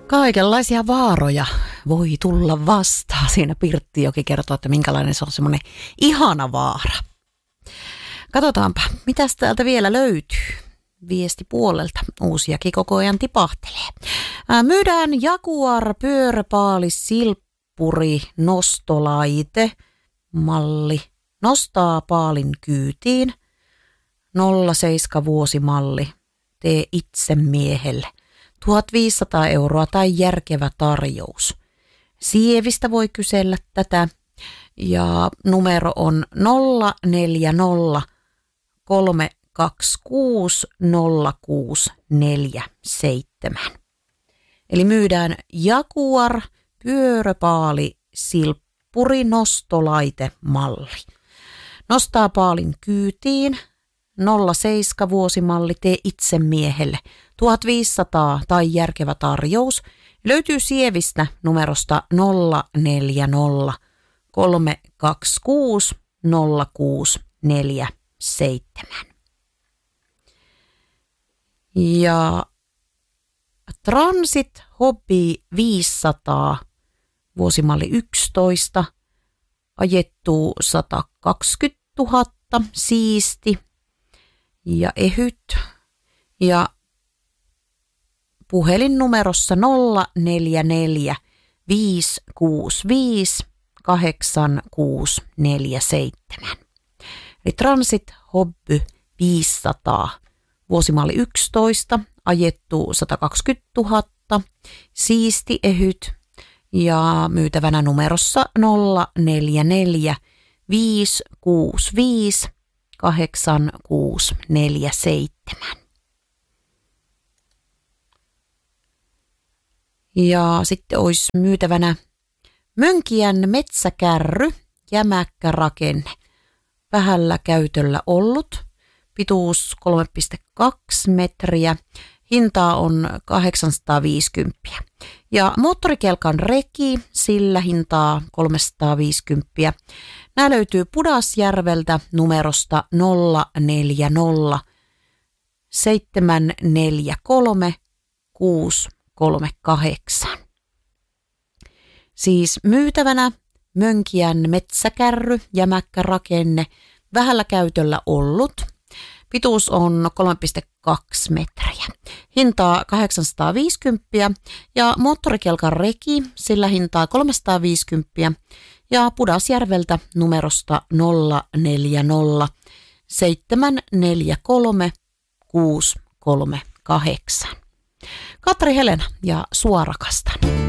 Kaikenlaisia vaaroja voi tulla vastaan. Siinä Pirttijoki kertoo, että minkälainen se on semmoinen ihana vaara. Katsotaanpa, mitäs täältä vielä löytyy. Viestipuolelta uusiakin koko ajan tipahtelee. Myydään Jaguar pyöräpaali silppuri nostolaite. Malli nostaa paalin kyytiin. 07 vuosimalli. Tee itse miehelle. 1500 € tai järkevä tarjous. Sievistä voi kysellä tätä ja numero on 040 326 0647. Eli myydään Jaguar pyöräpaali silppuri nostolaite malli. Nostaa paalin kyytiin. 07 vuosimalli, tee itse miehelle. 1500 tai järkevä tarjous. Löytyy Sievistä numerosta 040 326 0647. Ja Transit Hobby 500 vuosimalli 11 ajettuu 120 000, siisti ja ehyt ja puhelinnumerossa 044 565 8647. Eli Transit Hobby 500, vuosimalli 11, ajettu 120 000, siisti ehyt ja myytävänä numerossa 044 565 8647. Ja sitten olisi myytävänä Mönkijän metsäkärry, jämäkkä rakenne, vähällä käytöllä ollut, pituus 3,2 metriä, hintaa on 850. Ja moottorikelkan reki, sillä hintaa 350. Nämä löytyy Pudasjärveltä numerosta 040 743 638. Siis myytävänä Mönkijän metsäkärry, jämäkkä rakenne, vähällä käytöllä ollut. Pituus on 3,2 metriä. Hintaa 850 ja moottorikelkan reki, sillä hintaa 350 ja Pudasjärveltä numerosta 040 743 638. Katri Helena ja Sua rakastan.